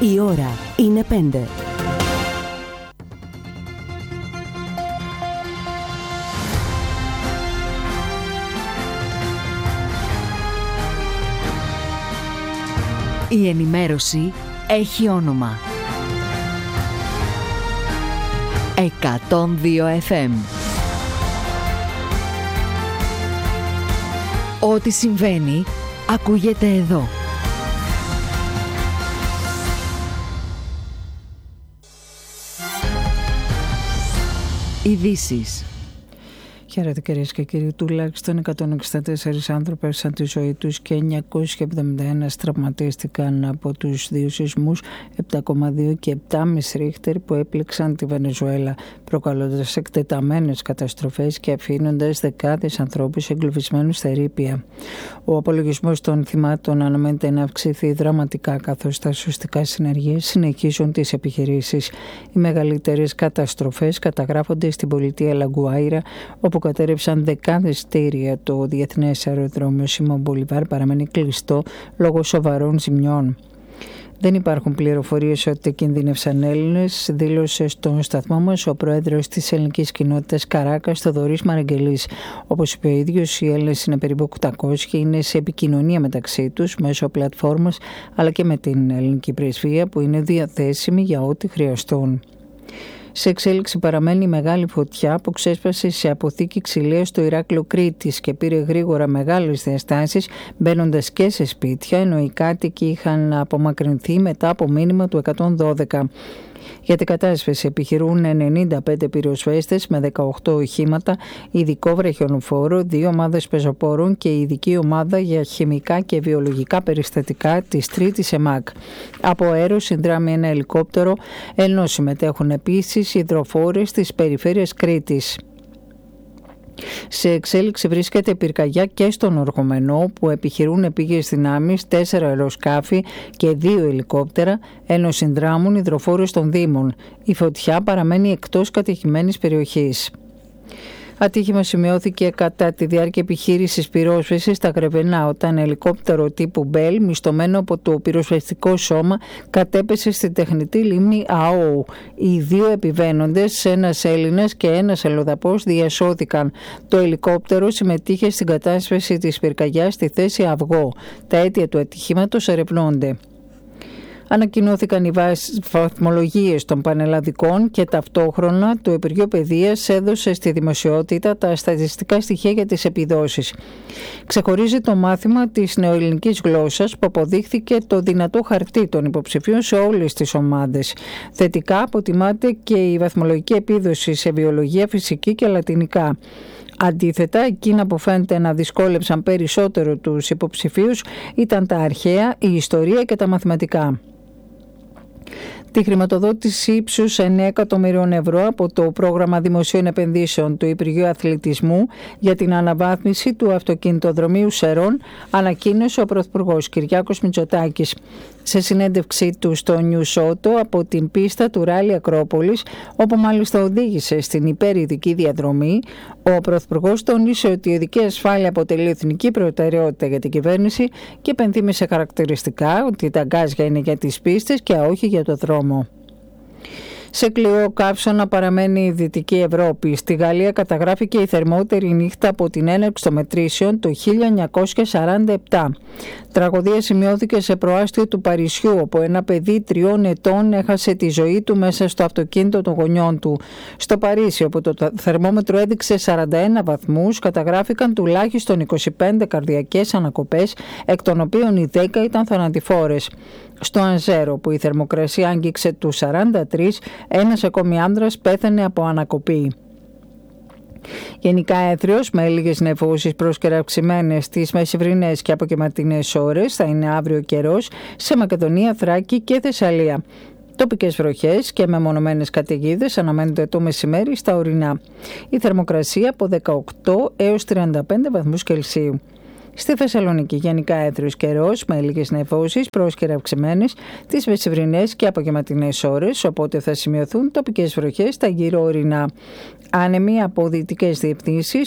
Η ώρα είναι 5. Η ενημέρωση έχει όνομα. 102 FM. Ό,τι συμβαίνει, ακούγεται εδώ. Ειδήσεις. Χαίρετε κυρίες και κύριοι. Τουλάχιστον 164 άνθρωποι έχασαν τη ζωή τους και 971 τραυματίστηκαν από τους δύο σεισμούς 7,2 και 7,5 ρίχτερ που έπληξαν τη Βενεζουέλα, προκαλώντας εκτεταμένες καταστροφές και αφήνοντας δεκάδες ανθρώπους εγκλωβισμένους στα ερείπια. Ο απολογισμός των θυμάτων αναμένεται να αυξηθεί δραματικά, καθώς τα σωστικά συνεργεία συνεχίζουν τις επιχειρήσεις. Οι μεγαλύτερες καταστροφές καταγράφονται στην πολιτεία Λαγκουάιρα, όπου κατέρευσαν δεκάδες κτίρια. Το διεθνές αεροδρόμιο Σίμον Μπολιβάρ παραμένει κλειστό λόγω σοβαρών ζημιών. Δεν υπάρχουν πληροφορίες ότι κινδύνευσαν Έλληνες, δήλωσε στον σταθμό μας ο πρόεδρος της ελληνικής κοινότητας Καράκας, Θοδωρής Μαραγγελής. Όπως είπε ο ίδιος, οι Έλληνες είναι περίπου 800, είναι σε επικοινωνία μεταξύ τους μέσω πλατφόρμας, αλλά και με την ελληνική πρεσβεία που είναι διαθέσιμη για ό,τι χρειαστούν. Σε εξέλιξη παραμένει η μεγάλη φωτιά που ξέσπασε σε αποθήκη ξυλίας στο Ηράκλειο Κρήτης και πήρε γρήγορα μεγάλες διαστάσεις, μπαίνοντας και σε σπίτια, ενώ οι κάτοικοι είχαν απομακρυνθεί μετά από μήνυμα του 112. Για την κατάσβεση επιχειρούν 95 πυροσβέστες με 18 οχήματα, ειδικό βραχιονοφόρο, 2 ομάδες πεζοπόρων και ειδική ομάδα για χημικά και βιολογικά περιστατικά της 3ης ΕΜΑΚ. Από αέρος συνδράμει ένα ελικόπτερο, ενώ συμμετέχουν επίσης υδροφόρες της περιφέρειας Κρήτης. Σε εξέλιξη βρίσκεται πυρκαγιά και στον Οργομενό, που επιχειρούν επίγειες δυνάμεις 4 αεροσκάφη και 2 ελικόπτερα, ενώ συνδράμουν υδροφόρους των Δήμων. Η φωτιά παραμένει εκτός κατοικημένης περιοχής. Ατύχημα σημειώθηκε κατά τη διάρκεια επιχείρησης πυρόσβεσης στα Γρεβενά, όταν ελικόπτερο τύπου Μπέλ, μισθωμένο από το πυροσβεστικό σώμα, κατέπεσε στη τεχνητή λίμνη Αόου. Οι 2 επιβαίνοντες, ένας Έλληνας και ένας Ελλοδαπός, διασώθηκαν. Το ελικόπτερο συμμετείχε στην κατάσβεση της πυρκαγιάς στη θέση Αυγό. Τα αίτια του ατυχήματος ερευνώνται. Ανακοινώθηκαν οι βαθμολογίες των πανελλαδικών και ταυτόχρονα το Υπουργείο Παιδείας έδωσε στη δημοσιότητα τα στατιστικά στοιχεία για τις επιδόσεις. Ξεχωρίζει το μάθημα της νεοελληνικής γλώσσας, που αποδείχθηκε το δυνατό χαρτί των υποψηφίων σε όλες τις ομάδες. Θετικά αποτιμάται και η βαθμολογική επίδοση σε βιολογία, φυσική και λατινικά. Αντίθετα, εκείνα που φαίνεται να δυσκόλεψαν περισσότερο τους υποψηφίους ήταν τα αρχαία, η ιστορία και τα μαθηματικά. Τη χρηματοδότηση ύψους 9 εκατομμυρίων ευρώ από το πρόγραμμα δημοσίων επενδύσεων του Υπουργείου Αθλητισμού για την αναβάθμιση του αυτοκινητοδρομίου Σερών ανακοίνωσε ο Πρωθυπουργός Κυριάκος Μητσοτάκης. Σε συνέντευξή του στο News Auto από την πίστα του Ράλι Ακρόπολης, όπου μάλιστα οδήγησε στην υπερηδική διαδρομή, ο Πρωθυπουργός τόνισε ότι η οδική ασφάλεια αποτελεί εθνική προτεραιότητα για την κυβέρνηση και επενθύμησε χαρακτηριστικά ότι τα γκάζια είναι για τις πίστες και όχι για το δρόμο. Σε κλειό καύσωνα παραμένει η Δυτική Ευρώπη. Στη Γαλλία καταγράφηκε η θερμότερη νύχτα από την έναρξη των μετρήσεων το 1947. Τραγωδία σημειώθηκε σε προάστιο του Παρισιού, όπου ένα παιδί 3 ετών έχασε τη ζωή του μέσα στο αυτοκίνητο των γονιών του. Στο Παρίσι, όπου το θερμόμετρο έδειξε 41 βαθμούς, καταγράφηκαν τουλάχιστον 25 καρδιακές ανακοπές, εκ των οποίων οι 10 ήταν θανατηφόρες. Στο Ανζέρο, που η θερμοκρασία άγγιξε τους 43, ένας ακόμη άνδρας πέθανε από ανακοπή. Γενικά έθριος με λίγες νεφώσεις προσκεραυξημένες στις μεσημβρινές και απογευματινές ώρες θα είναι αύριο καιρός σε Μακεδονία, Θράκη και Θεσσαλία. Τοπικές βροχές και μεμονωμένες καταιγίδες αναμένονται το μεσημέρι στα ορεινά. Η θερμοκρασία από 18 έως 35 βαθμούς Κελσίου. Στη Θεσσαλονίκη γενικά έθριος καιρός με λίγες νεφώσεις προσκεραυξημένες τις μεσημβρινές και απογευματινές ώρες, οπότε θα σημειωθούν τοπικές βροχές στα γύρω ορεινά. Άνεμοι από δυτικές διευθύνσεις